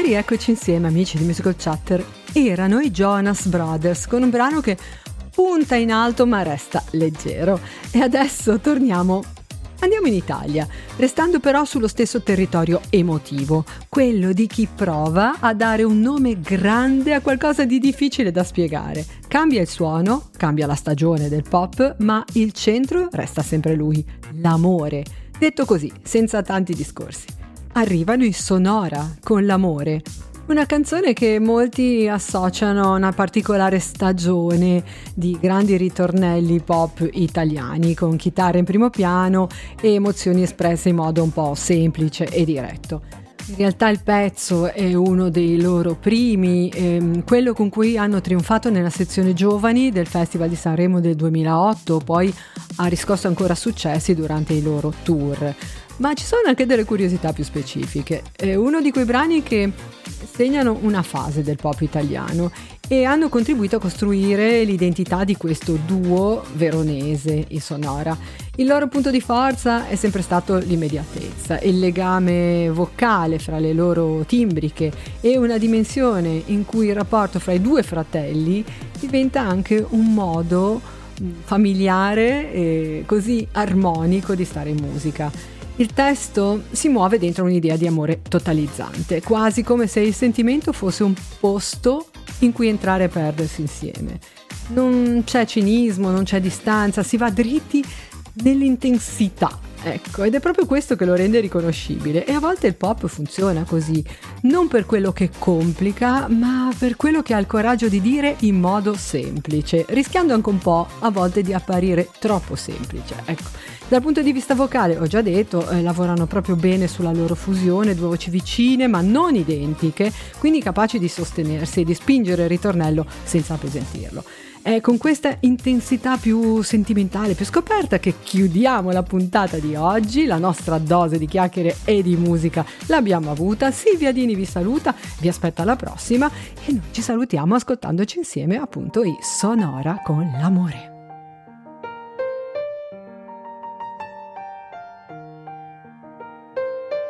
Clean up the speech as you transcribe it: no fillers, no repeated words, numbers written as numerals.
E rieccoci insieme, amici di Musical Chatter. Erano i Jonas Brothers con un brano che punta in alto ma resta leggero. E adesso andiamo in Italia, restando però sullo stesso territorio emotivo, quello di chi prova a dare un nome grande a qualcosa di difficile da spiegare. Cambia il suono, cambia la stagione del pop, ma il centro resta sempre lui, l'amore. Detto così, senza tanti discorsi. Arrivano i Sonora con L'amore, una canzone che molti associano a una particolare stagione di grandi ritornelli pop italiani, con chitarre in primo piano e emozioni espresse in modo un po' semplice e diretto. In realtà il pezzo è uno dei loro primi, quello con cui hanno trionfato nella sezione giovani del Festival di Sanremo del 2008, poi ha riscosso ancora successi durante i loro tour. Ma ci sono anche delle curiosità più specifiche. È uno di quei brani che segnano una fase del pop italiano e hanno contribuito a costruire l'identità di questo duo veronese, i Sonora. Il loro punto di forza è sempre stato l'immediatezza, il legame vocale fra le loro timbriche e una dimensione in cui il rapporto fra i due fratelli diventa anche un modo familiare e così armonico di stare in musica. Il testo si muove dentro un'idea di amore totalizzante, quasi come se il sentimento fosse un posto in cui entrare e perdersi insieme. Non c'è cinismo, non c'è distanza, si va dritti nell'intensità. Ecco, ed è proprio questo che lo rende riconoscibile. E a volte il pop funziona così, non per quello che complica, ma per quello che ha il coraggio di dire in modo semplice, rischiando anche un po' a volte di apparire troppo semplice. Ecco. Dal punto di vista vocale, ho già detto, lavorano proprio bene sulla loro fusione, due voci vicine ma non identiche, quindi capaci di sostenersi e di spingere il ritornello senza appesantirlo. È con questa intensità più sentimentale, più scoperta, che chiudiamo la puntata di oggi. La nostra dose di chiacchiere e di musica l'abbiamo avuta. Silvia Dini vi saluta, vi aspetta alla prossima e noi ci salutiamo ascoltandoci insieme appunto i Sonora con L'amore.